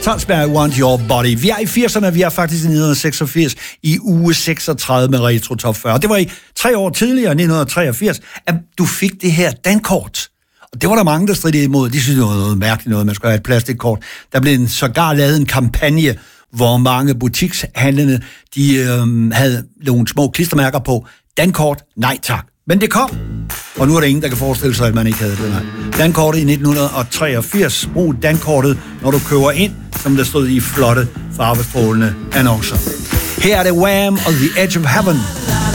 Touch Me, I Want Your Body. Vi er i 80'erne, vi er faktisk i 1986 i uge 36 med Retro Top 40. Det var 3 år tidligere, 1983, at du fik det her dankort. Og det var der mange, der stridede imod. De synes, det var noget mærkeligt noget, man skulle have et plastikkort. Der blev sågar lavet en kampagne, hvor mange butikshandlende, de havde nogle små klistermærker på. Dankort, nej tak. Men det kom, og nu er der ingen, der kan forestille sig, at man ikke havde det. Nej. Dankortet i 1983. Brug dankortet, når du køber ind, som der stod i flotte, farvestrålende annoncer. Her er det Wham! Og The Edge of Heaven.